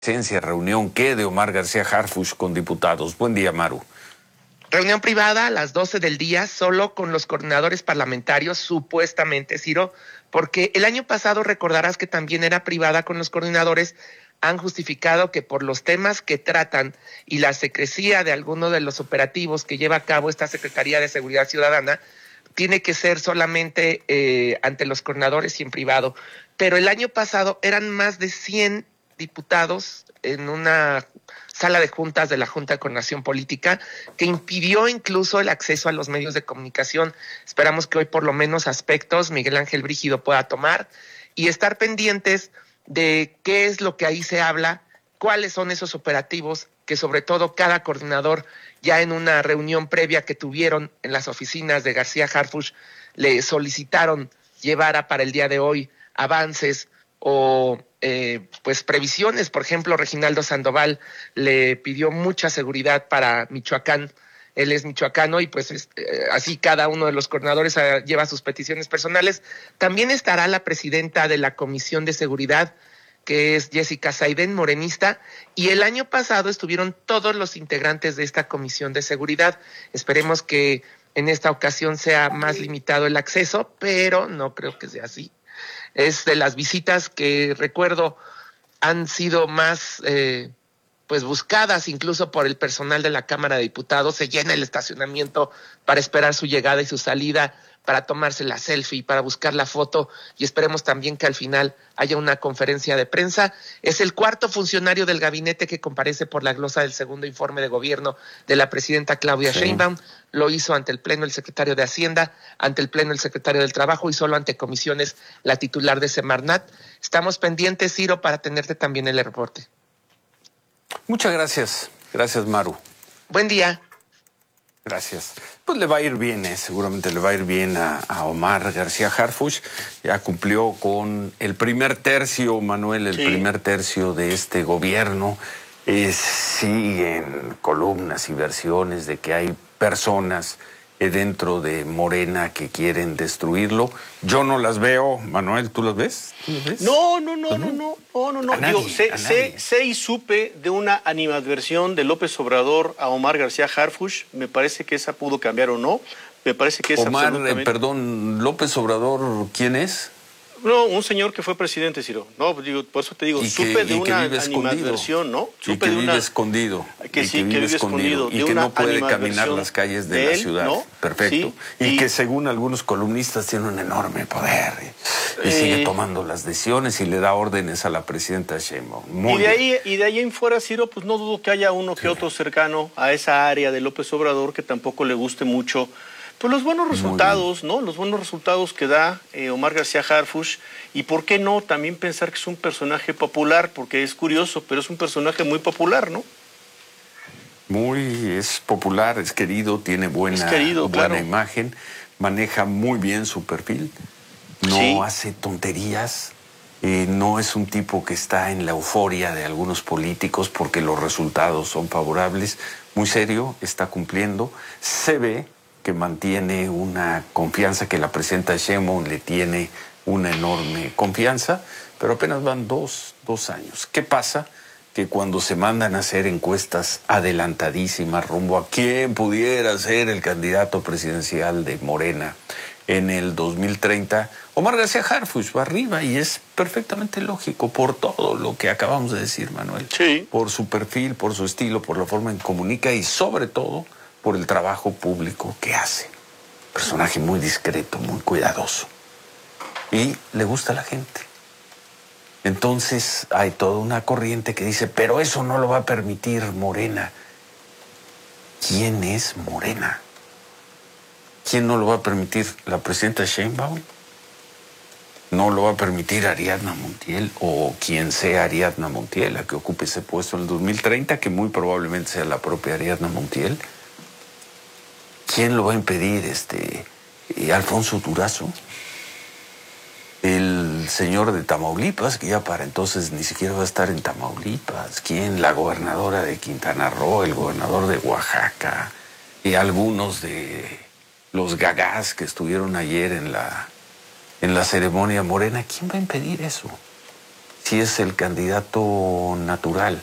reunión ¿qué? De Omar García Harfuch con diputados. Buen día, Maru. Reunión privada a las 12 del día, solo con los coordinadores parlamentarios, supuestamente, Ciro, porque el año pasado recordarás que también era privada con los coordinadores. Han justificado que por los temas que tratan y la secrecía de alguno de los operativos que lleva a cabo esta Secretaría de Seguridad Ciudadana, tiene que ser solamente ante los coordinadores y en privado. Pero el año pasado eran más de 100 diputados en una sala de juntas de la Junta de Coordinación Política, que impidió incluso el acceso a los medios de comunicación. Esperamos que hoy por lo menos aspectos Miguel Ángel Brígido pueda tomar y estar pendientes de qué es lo que ahí se habla, cuáles son esos operativos que sobre todo cada coordinador ya en una reunión previa que tuvieron en las oficinas de García Harfuch le solicitaron llevara para el día de hoy avances o pues previsiones. Por ejemplo, Reginaldo Sandoval le pidió mucha seguridad para Michoacán. Él es michoacano y pues así cada uno de los coordinadores lleva sus peticiones personales. También estará la presidenta de la Comisión de Seguridad, que es Jessica Saidén, morenista, y el año pasado estuvieron todos los integrantes de esta Comisión de Seguridad. Esperemos que en esta ocasión sea más limitado el acceso, pero no creo que sea así. Es de las visitas que recuerdo han sido más pues buscadas incluso por el personal de la Cámara de Diputados. Se llena el estacionamiento para esperar su llegada y su salida, para tomarse la selfie, para buscar la foto, y esperemos también que al final haya una conferencia de prensa. Es el cuarto funcionario del gabinete que comparece por la glosa del segundo informe de gobierno de la presidenta Claudia Sheinbaum. Lo hizo ante el Pleno el secretario de Hacienda, ante el Pleno el secretario del Trabajo y solo ante comisiones la titular de Semarnat. Estamos pendientes, Ciro, para tenerte también el reporte. Muchas gracias. Gracias, Maru. Buen día. Gracias. Pues le va a ir bien, seguramente le va a ir bien a Omar García Harfuch. Ya cumplió con el primer tercio, Manuel, el primer tercio de este gobierno. Siguen columnas y versiones de que hay personas dentro de Morena que quieren destruirlo. Yo no las veo. Manuel, ¿tú las ves? ¿Tú las ves? No. Nadie, Sé y supe de una animadversión de López Obrador a Omar García Harfuch. Me parece que esa pudo cambiar o no. Me parece que es Omar, absolutamente... perdón, López Obrador, ¿quién es? No, un señor que fue presidente, Ciro. No, digo, por eso te digo, supe de una animadversión, ¿no? Supe de una... vive escondido. Que sí, que vive escondido. Y que no puede caminar las calles de la ciudad. ¿No? Perfecto. Sí, y que según algunos columnistas tiene un enorme poder. Y sigue tomando las decisiones y le da órdenes a la presidenta Sheinbaum. Y de ahí en fuera, Ciro, pues no dudo que haya uno que otro cercano a esa área de López Obrador que tampoco le guste mucho. Pues los buenos resultados, ¿no? Los buenos resultados que da Omar García Harfuch. Y por qué no también pensar que es un personaje popular, porque es curioso, pero es un personaje muy popular, ¿no? Es popular, es querido, tiene buena imagen, maneja muy bien su perfil, no hace tonterías, no es un tipo que está en la euforia de algunos políticos porque los resultados son favorables, muy serio, está cumpliendo, se ve que mantiene una confianza, que la presidenta Sheinbaum le tiene una enorme confianza, pero apenas van dos años. ¿Qué pasa? Que cuando se mandan a hacer encuestas adelantadísimas rumbo a quién pudiera ser el candidato presidencial de Morena en el 2030, Omar García Harfuch va arriba, y es perfectamente lógico por todo lo que acabamos de decir, Manuel. Sí. Por su perfil, por su estilo, por la forma en que comunica y sobre todo por el trabajo público que hace. Personaje muy discreto, muy cuidadoso. Y le gusta a la gente. Entonces hay toda una corriente que dice, pero eso no lo va a permitir Morena. ¿Quién es Morena? ¿Quién no lo va a permitir? ¿La presidenta Sheinbaum? ¿No lo va a permitir Ariadna Montiel o quien sea Ariadna Montiel, la que ocupe ese puesto en el 2030, que muy probablemente sea la propia Ariadna Montiel? ¿Quién lo va a impedir? Alfonso Durazo, el señor de Tamaulipas, que ya para entonces ni siquiera va a estar en Tamaulipas. ¿Quién? La gobernadora de Quintana Roo, el gobernador de Oaxaca, y algunos de los gagás que estuvieron ayer en la ceremonia morena. ¿Quién va a impedir eso? si es el candidato natural.